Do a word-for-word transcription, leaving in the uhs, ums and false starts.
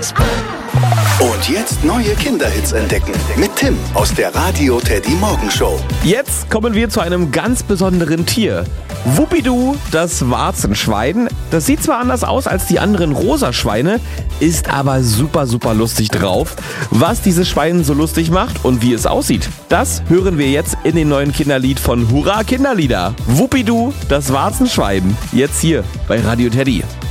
Und jetzt neue Kinderhits entdecken mit Tim aus der Radio Teddy Morgenshow. Jetzt kommen wir zu einem ganz besonderen Tier. Wuppidu, das Warzenschwein. Das sieht zwar anders aus als die anderen rosa Schweine, ist aber super, super lustig drauf. Was dieses Schwein so lustig macht und wie es aussieht, das hören wir jetzt in dem neuen Kinderlied von Hurra Kinderlieder. Wuppidu, das Warzenschwein. Jetzt hier bei Radio Teddy.